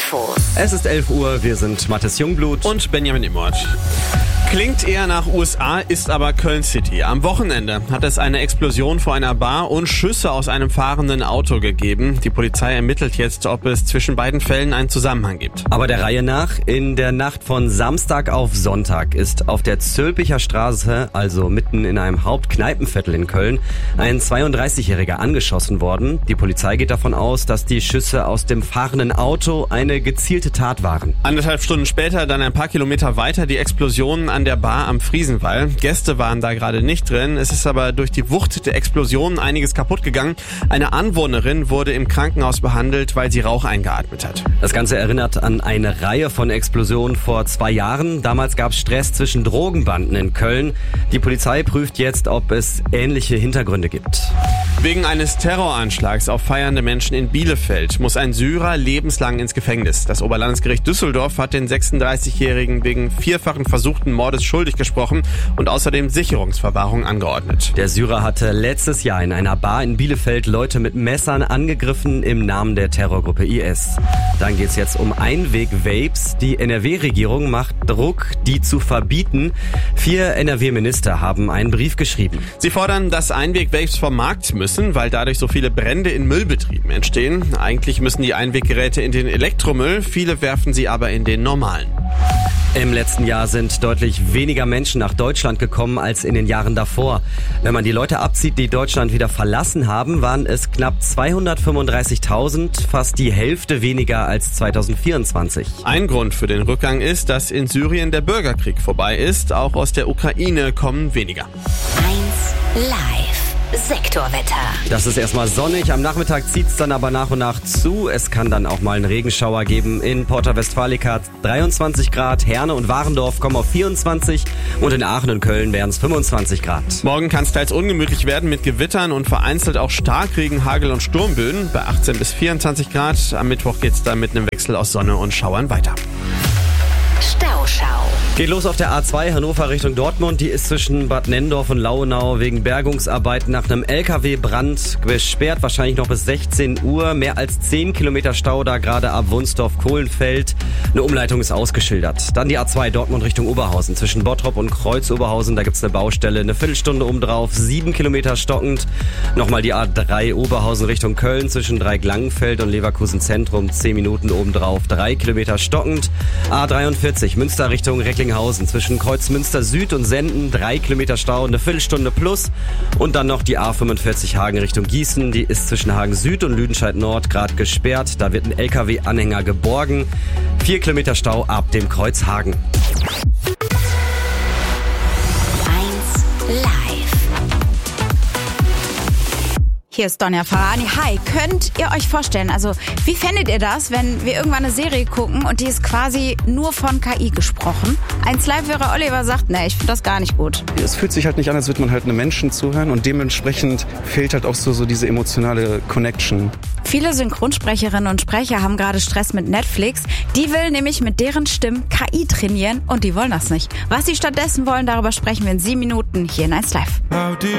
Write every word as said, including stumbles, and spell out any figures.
Infos. Es ist elf Uhr, wir sind Mathis Jungblut und Benjamin Immort. Klingt eher nach U S A, ist aber Köln City. Am Wochenende hat es eine Explosion vor einer Bar und Schüsse aus einem fahrenden Auto gegeben. Die Polizei ermittelt jetzt, ob es zwischen beiden Fällen einen Zusammenhang gibt. Aber der Reihe nach, in der Nacht von Samstag auf Sonntag ist auf der Zülpicher Straße, also mitten in einem Hauptkneipenviertel in Köln, ein zweiunddreißigjähriger angeschossen worden. Die Polizei geht davon aus, dass die Schüsse aus dem fahrenden Auto eine gezielte Tat waren. Anderthalb Stunden später, dann ein paar Kilometer weiter, die Explosion an der Bar am Friesenwall. Gäste waren da gerade nicht drin. Es ist aber durch die Wucht der Explosion einiges kaputt gegangen. Eine Anwohnerin wurde im Krankenhaus behandelt, weil sie Rauch eingeatmet hat. Das Ganze erinnert an eine Reihe von Explosionen vor zwei Jahren. Damals gab es Stress zwischen Drogenbanden in Köln. Die Polizei prüft jetzt, ob es ähnliche Hintergründe gibt. Wegen eines Terroranschlags auf feiernde Menschen in Bielefeld muss ein Syrer lebenslang ins Gefängnis. Das Oberlandesgericht Düsseldorf hat den sechsunddreißigjährigen wegen vierfachen versuchten Mordes schuldig gesprochen und außerdem Sicherungsverwahrung angeordnet. Der Syrer hatte letztes Jahr in einer Bar in Bielefeld Leute mit Messern angegriffen im Namen der Terrorgruppe I S. Dann geht's jetzt um Einweg-Vapes. Die N R W-Regierung macht Druck, die zu verbieten. Vier N R W-Minister haben einen Brief geschrieben. Sie fordern, dass Einweg-Vapes vom Markt müssen, weil dadurch so viele Brände in Müllbetrieben entstehen. Eigentlich müssen die Einweggeräte in den Elektromüll, viele werfen sie aber in den normalen. Im letzten Jahr sind deutlich weniger Menschen nach Deutschland gekommen als in den Jahren davor. Wenn man die Leute abzieht, die Deutschland wieder verlassen haben, waren es knapp zweihundertfünfunddreißigtausend, fast die Hälfte weniger als zweitausendvierundzwanzig. Ein Grund für den Rückgang ist, dass in Syrien der Bürgerkrieg vorbei ist. Auch aus der Ukraine kommen weniger. eins Live. Sektorwetter. Das ist erstmal sonnig, am Nachmittag zieht's dann aber nach und nach zu. Es kann dann auch mal einen Regenschauer geben. In Porta Westfalica dreiundzwanzig Grad, Herne und Warendorf kommen auf vierundzwanzig und in Aachen und Köln wären es fünfundzwanzig Grad. Morgen kann es teils ungemütlich werden mit Gewittern und vereinzelt auch Starkregen, Hagel und Sturmböen bei achtzehn bis vierundzwanzig Grad. Am Mittwoch geht's dann mit einem Wechsel aus Sonne und Schauern weiter. Stauschau. Geht los auf der A zwei Hannover Richtung Dortmund. Die ist zwischen Bad Nenndorf und Lauenau wegen Bergungsarbeiten nach einem L K W-Brand gesperrt. Wahrscheinlich noch bis sechzehn Uhr. Mehr als zehn Kilometer Stau da gerade ab Wunsdorf-Kohlenfeld. Eine Umleitung ist ausgeschildert. Dann die A zwei Dortmund Richtung Oberhausen. Zwischen Bottrop und Kreuz-Oberhausen, da gibt's eine Baustelle. Eine Viertelstunde obendrauf, sieben Kilometer stockend. Nochmal die A drei Oberhausen Richtung Köln. Zwischen Dreieck-Langenfeld und Leverkusen Zentrum, zehn Minuten obendrauf, drei Kilometer stockend. A dreiundvierzig Münster Richtung Recklinghausen. Zwischen Kreuzmünster Süd und Senden, drei Kilometer Stau, eine Viertelstunde plus. Und dann noch die A fünfundvierzig Hagen Richtung Gießen. Die ist zwischen Hagen Süd und Lüdenscheid Nord gerade gesperrt. Da wird ein L K W-Anhänger geborgen. Vier Kilometer Stau ab dem Kreuz Hagen. eins Live. Hier ist Donja Farani. Hi, könnt ihr euch vorstellen, also wie fändet ihr das, wenn wir irgendwann eine Serie gucken und die ist quasi nur von K I gesprochen? eins Live wäre Oliver sagt, nee, ich finde das gar nicht gut. Es fühlt sich halt nicht an, als würde man halt einem Menschen zuhören und dementsprechend fehlt halt auch so, so diese emotionale Connection. Viele Synchronsprecherinnen und Sprecher haben gerade Stress mit Netflix. Die will nämlich mit deren Stimmen K I trainieren und die wollen das nicht. Was sie stattdessen wollen, darüber sprechen wir in sieben Minuten hier in eins Live.